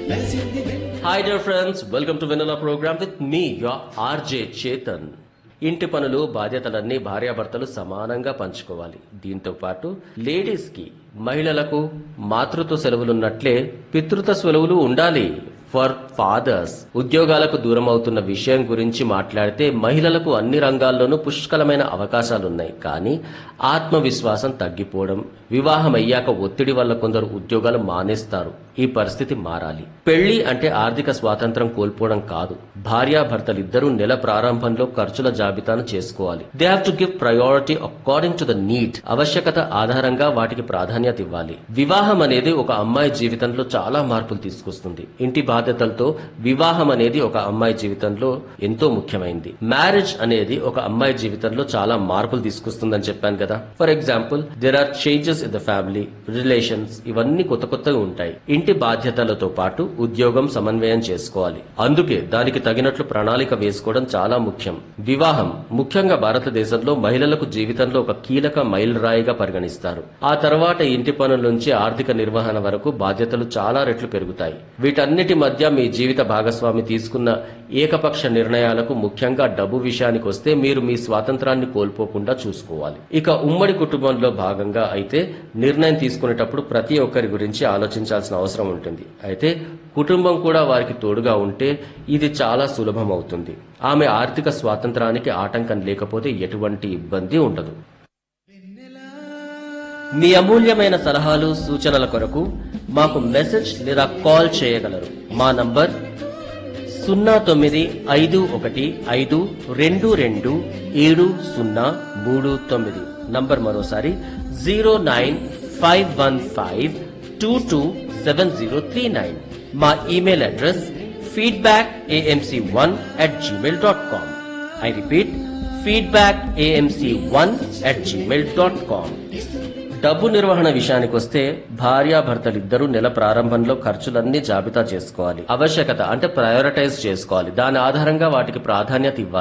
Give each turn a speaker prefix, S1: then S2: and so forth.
S1: Hi dear friends, welcome to Vanilla program with me, your RJ Chetan. ఇంటి పనులు బాధ్యతలన్నీ భార్యాభర్తలు సమానంగా పంచుకోవాలి. దీంతో పాటు లేడీస్ కి మహిళలకు మాతృత్వ సెలవులున్నట్లే పితృత్వ సెలవులు ఉండాలి. ఫర్ ఫాదర్స్ ఉద్యోగాలకు దూరం అవుతున్న విషయం గురించి మాట్లాడితే మహిళలకు అన్ని రంగాల్లోనూ పుష్కలమైన అవకాశాలున్నాయి. కానీ ఆత్మవిశ్వాసం తగ్గిపోవడం, వివాహం అయ్యాక ఒత్తిడి వల్ల కొందరు ఉద్యోగాలు మానేస్తారు. ఈ పరిస్థితి మారాలి. పెళ్లి అంటే ఆర్థిక స్వాతంత్రం కోల్పోవడం కాదు. భార్యాభర్తలిద్దరూ నెల ప్రారంభంలో ఖర్చుల జాబితాను చేసుకోవాలి. They have to give priority according to the need. ఆవశ్యకత ఆధారంగా వాటికి ప్రాధాన్యత ఇవ్వాలి. వివాహం అనేది ఒక అమ్మాయి జీవితంలో చాలా మార్పులు తీసుకొస్తుంది. ఇంటి బాధ్యతలతో వివాహం అనేది ఒక అమ్మాయి జీవితంలో ఎంతో ముఖ్యమైనది. మ్యారేజ్ అనేది ఒక అమ్మాయి జీవితంలో చాలా మార్పులు తీసుకొస్తుందని చెప్పాను కదా. For example, there are changes in the family, relations, ఇవన్నీ కొత్త కొత్తగా ఉంటాయి. ఇంటి బాధ్యతలతో పాటు ఉద్యోగం సమన్వయం చేసుకోవాలి. అందుకే దానికి తగినట్లు ప్రణాళిక వేసుకోవడం చాలా ముఖ్యం. వివాహం ముఖ్యంగా భారతదేశంలో మహిళలకు జీవితంలో ఒక కీలక మైలురాయిగా పరిగణిస్తారు. ఆ తర్వాత ఇంటి పనుల నుంచి ఆర్థిక నిర్వహణ వరకు బాధ్యతలు చాలా రెట్లు పెరుగుతాయి. వీటన్నిటి మధ్య మీ జీవిత భాగస్వామి తీసుకున్న ఏకపక్ష నిర్ణయాలకు, ముఖ్యంగా డబ్బు విషయానికి వస్తే, మీరు మీ స్వాతంత్రాన్ని కోల్పోకుండా చూసుకోవాలి. ఇక ఉమ్మడి కుటుంబంలో భాగంగా అయితే నిర్ణయం తీసుకునేటప్పుడు ప్రతి ఒక్కరి గురించి ఆలోచించాల్సిన అవసరం ఉంటుంది. అయితే కుటుంబం కూడా వారికి తోడుగా ఉంటే ఇది చాలా సులభం అవుతుంది. ఆమె ఆర్థిక స్వాతంత్రానికి ఆటంకం లేకపోతే ఎటువంటి ఇబ్బంది ఉండదు. మీ అమూల్యమైన సలహాలు, సూచనల కొరకు మాకు మెసేజ్ లేదా కాల్ చేయగలరు. మా నంబర్ 0951522739. నంబర్ మరోసారి 09515227039. మా email address feedbackamc1@gmail.com. I repeat, feedbackamc1@gmail.com. డబ్బు నిర్వహణ విషయానికొస్తే భార్యాభర్తలిద్దరూ నెల ప్రారంభంలో ఖర్చులన్నీ జాబితా చేసుకోవాలి. ఆవశ్యకత అంటే ప్రయారిటైజ్ చేసుకోవాలి. దాని ఆధారంగా వాటికి ప్రాధాన్యత ఇవ్వాలి.